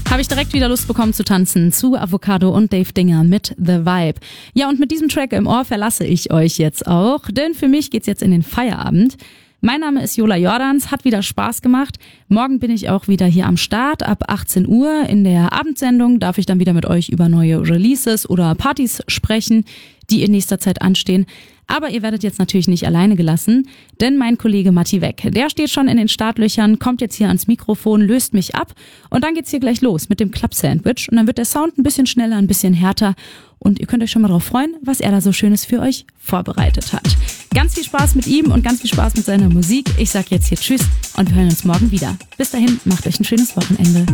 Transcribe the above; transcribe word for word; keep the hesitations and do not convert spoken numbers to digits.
habe ich direkt wieder Lust bekommen zu tanzen zu Avocado und Dave Dinger mit The Vibe. Ja, und mit diesem Track im Ohr verlasse ich euch jetzt auch, denn für mich geht's jetzt in den Feierabend. Mein Name ist Jola Jordans, hat wieder Spaß gemacht. Morgen bin ich auch wieder hier am Start. Ab achtzehn Uhr in der Abendsendung darf ich dann wieder mit euch über neue Releases oder Partys sprechen, die in nächster Zeit anstehen. Aber ihr werdet jetzt natürlich nicht alleine gelassen, denn mein Kollege Matti Weck, der steht schon in den Startlöchern, kommt jetzt hier ans Mikrofon, löst mich ab und dann geht's hier gleich los mit dem Club-Sandwich und dann wird der Sound ein bisschen schneller, ein bisschen härter und ihr könnt euch schon mal drauf freuen, was er da so Schönes für euch vorbereitet hat. Ganz viel Spaß mit ihm und ganz viel Spaß mit seiner Musik. Ich sag jetzt hier Tschüss und wir hören uns morgen wieder. Bis dahin, macht euch ein schönes Wochenende.